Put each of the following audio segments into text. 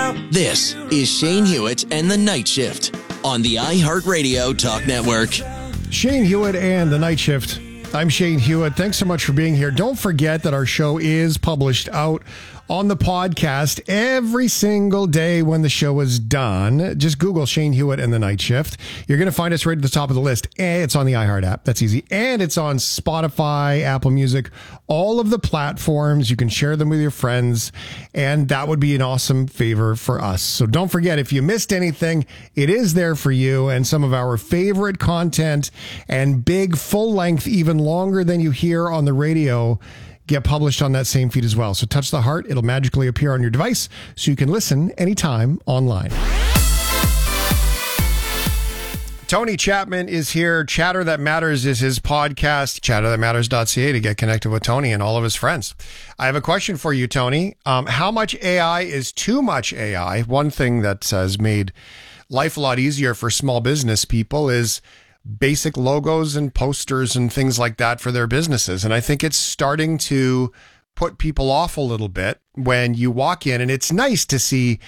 This is Shane Hewitt and the Night Shift on the iHeartRadio Talk Network. Shane Hewitt and the Night Shift. I'm Shane Hewitt. Thanks so much for being here. Don't forget that our show is published out on the podcast every single day when the show is done. Just Google Shane Hewitt and the Night Shift. You're going to find us right at the top of the list. And it's on the iHeart app. That's easy. And it's on Spotify, Apple Music, all of the platforms. You can share them with your friends. And that would be an awesome favor for us. So don't forget, if you missed anything, it is there for you. And some of our favorite content and big full length, even longer than you hear on the radio, get published on that same feed as well. So touch the heart. It'll magically appear on your device so you can listen anytime online. Tony Chapman is here. Chatter That Matters is his podcast, chatterthatmatters.ca, to get connected with Tony and all of his friends. I have a question for you, Tony. How much AI is too much AI? One thing that has made life a lot easier for small business people is basic logos and posters and things like that for their businesses. And I think it's starting to put people off a little bit when you walk in, and it's nice to see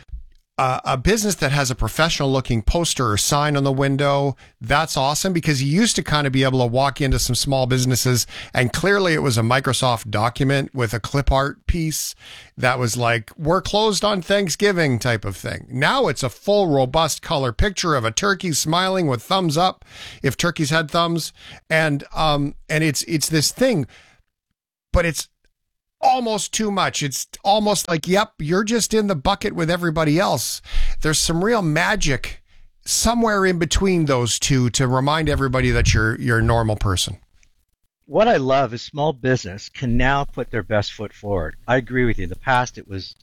a business that has a professional looking poster or sign on the window. That's awesome, because you used to kind of be able to walk into some small businesses and clearly it was a Microsoft document with a clip art piece that was like, we're closed on Thanksgiving type of thing. Now it's a full, robust color picture of a turkey smiling with thumbs up if turkeys had thumbs. And it's this thing, but it's almost too much. It's almost like, yep, you're just in the bucket with everybody else. There's some real magic somewhere in between those two to remind everybody that you're a normal person. What I love is small business can now put their best foot forward. I agree with you. In the past, it was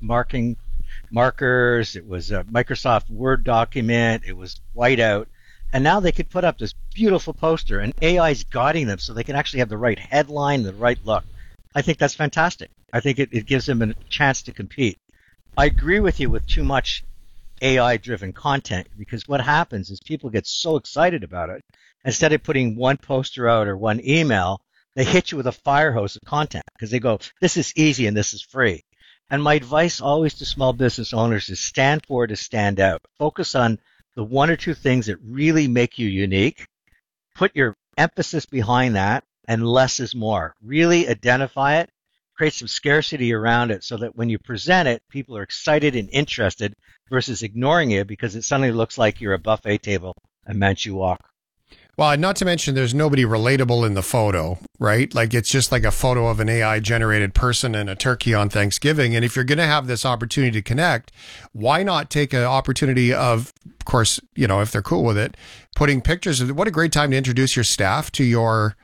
markers, it was a Microsoft Word document, it was whiteout, and now they could put up this beautiful poster, and AI is guiding them so they can actually have the right headline, the right look. I think that's fantastic. I think it gives them a chance to compete. I agree with you with too much AI-driven content, because what happens is people get so excited about it. Instead of putting one poster out or one email, they hit you with a fire hose of content because they go, this is easy and this is free. And my advice always to small business owners is stand for to stand out. Focus on the one or two things that really make you unique. Put your emphasis behind that, and less is more. Really identify it, create some scarcity around it so that when you present it, people are excited and interested versus ignoring you because it suddenly looks like you're a buffet table at Manchu Walk. Well, not to mention there's nobody relatable in the photo, right? Like it's just like a photo of an AI generated person and a turkey on Thanksgiving. And if you're going to have this opportunity to connect, why not take an opportunity of course, you know, if they're cool with it, putting pictures of what a great time to introduce your staff to your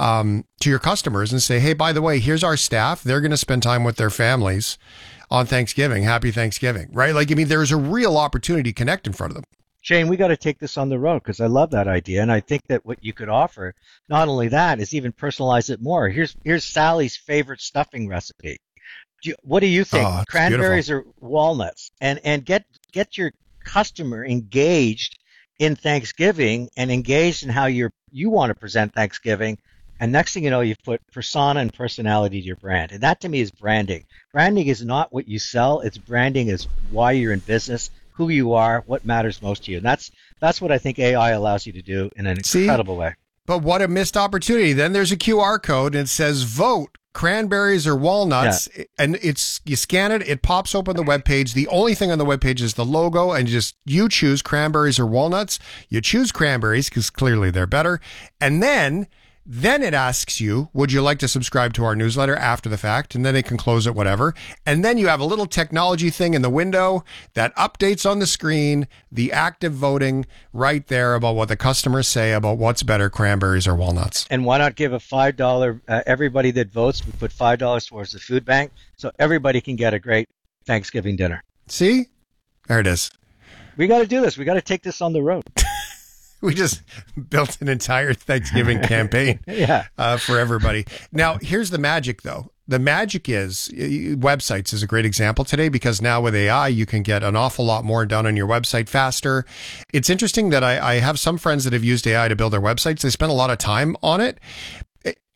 customers and say, hey, by the way, here's our staff. They're going to spend time with their families on Thanksgiving. Happy Thanksgiving, right? Like, I mean, there's a real opportunity to connect in front of them. Shane, we got to take this on the road because I love that idea. And I think that what you could offer, not only that, is even personalize it more. Here's Sally's favorite stuffing recipe. What do you think? Oh, Cranberries beautiful. or walnuts? And get your customer engaged in Thanksgiving and engaged in how you want to present Thanksgiving. And next thing you know, you've put persona and personality to your brand. And that to me is branding. Branding is not what you sell. It's branding is why you're in business, who you are, what matters most to you. And that's what I think AI allows you to do in an incredible way. But what a missed opportunity. Then there's a QR code and it says vote cranberries or walnuts. Yeah. And you scan it, it pops open the webpage. The only thing on the webpage is the logo, and you choose cranberries or walnuts. You choose cranberries because clearly they're better. And then it asks you, would you like to subscribe to our newsletter after the fact? And then it can close it, whatever. And then you have a little technology thing in the window that updates on the screen, the active voting right there about what the customers say about what's better, cranberries or walnuts. And why not give a $5, everybody that votes, we put $5 towards the food bank so everybody can get a great Thanksgiving dinner. See? There it is. We got to do this. We got to take this on the road. We just built an entire Thanksgiving campaign for everybody. Now, here's the magic, though. The magic is websites is a great example today because now with AI, you can get an awful lot more done on your website faster. It's interesting that I have some friends that have used AI to build their websites. They spend a lot of time on it.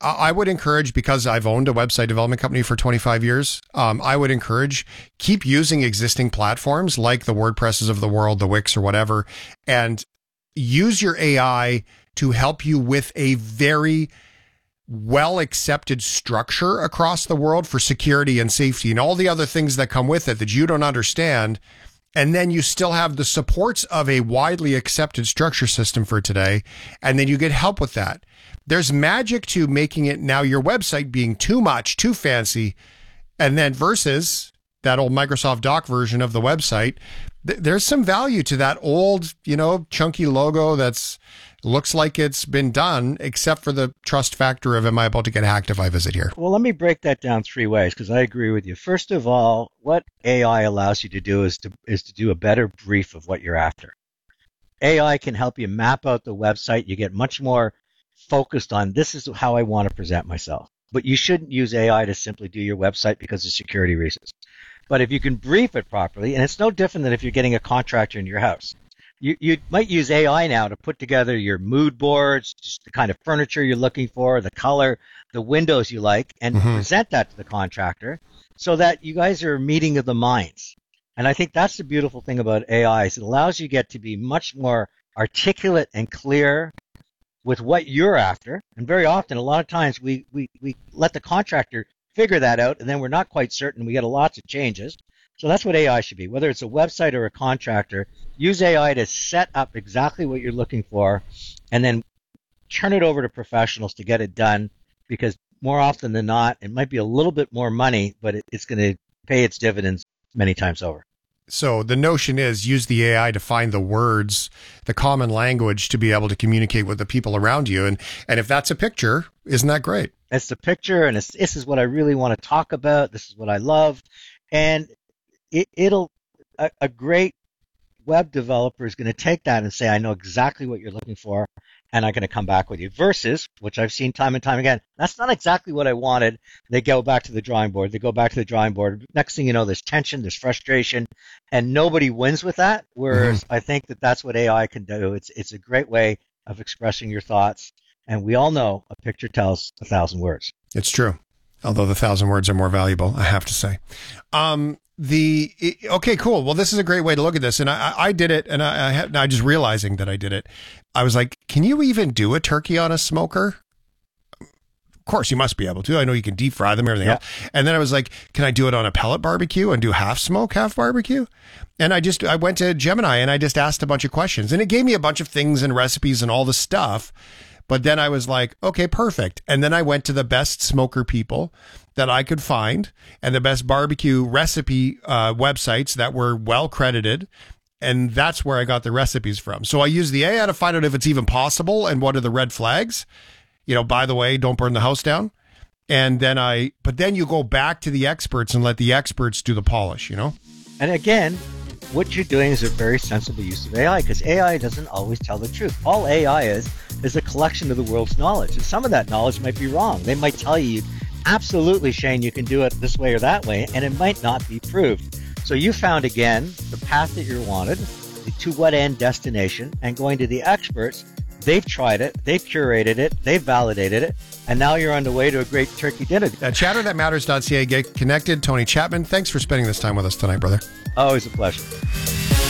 I would encourage, because I've owned a website development company for 25 years, I would encourage keep using existing platforms like the WordPresses of the world, the Wix or whatever, and use your AI to help you with a very well accepted structure across the world for security and safety and all the other things that come with it that you don't understand. And then you still have the supports of a widely accepted structure system for today. And then you get help with that. There's magic to making it now your website being too much, too fancy. And then versus that old Microsoft Doc version of the website, there's some value to that old, chunky logo that's looks like it's been done, except for the trust factor of, am I about to get hacked if I visit here? Well, let me break that down 3 ways, because I agree with you. First of all, what AI allows you to do is to do a better brief of what you're after. AI can help you map out the website. You get much more focused on, this is how I want to present myself. But you shouldn't use AI to simply do your website because of security reasons. But if you can brief it properly, and it's no different than if you're getting a contractor in your house. You might use AI now to put together your mood boards, just the kind of furniture you're looking for, the color, the windows you like, and present that to the contractor so that you guys are a meeting of the minds. And I think that's the beautiful thing about AI is it allows you to be much more articulate and clear with what you're after. And very often, a lot of times, we let the contractor figure that out, and then we're not quite certain. We get lots of changes. So that's what AI should be. Whether it's a website or a contractor, use AI to set up exactly what you're looking for and then turn it over to professionals to get it done, because more often than not, it might be a little bit more money, but it's going to pay its dividends many times over. So the notion is use the AI to find the words, the common language to be able to communicate with the people around you. And if that's a picture, isn't that great? It's the picture, and this is what I really want to talk about. This is what I love. And a great web developer is going to take that and say, I know exactly what you're looking for, and I'm going to come back with you. Versus, which I've seen time and time again, that's not exactly what I wanted. They go back to the drawing board. Next thing you know, there's tension, there's frustration, and nobody wins with that. Whereas I think that's what AI can do. It's a great way of expressing your thoughts. And we all know a picture tells 1,000 words. It's true. Although the 1,000 words are more valuable, I have to say. Okay, cool. Well, this is a great way to look at this. And I did it, and I just realizing that I did it. I was like, can you even do a turkey on a smoker? Of course, you must be able to. I know you can deep fry them, everything else. And then I was like, can I do it on a pellet barbecue and do half smoke, half barbecue? And I went to Gemini and I just asked a bunch of questions, and it gave me a bunch of things and recipes and all the stuff. But then I was like, okay, perfect. And then I went to the best smoker people that I could find and the best barbecue recipe websites that were well credited. And that's where I got the recipes from. So I used the AI to find out if it's even possible and what are the red flags. By the way, don't burn the house down. And then but then you go back to the experts and let the experts do the polish, And again, what you're doing is a very sensible use of AI, because AI doesn't always tell the truth. All AI is a collection of the world's knowledge. And some of that knowledge might be wrong. They might tell you, absolutely, Shane, you can do it this way or that way, and it might not be proved. So you found, again, the path that you wanted, to what end destination, and going to the experts. They've tried it, they've curated it, they've validated it, and now you're on the way to a great turkey dinner. Chatterthatmatters.ca. Get connected. Tony Chapman, thanks for spending this time with us tonight, brother. Always a pleasure.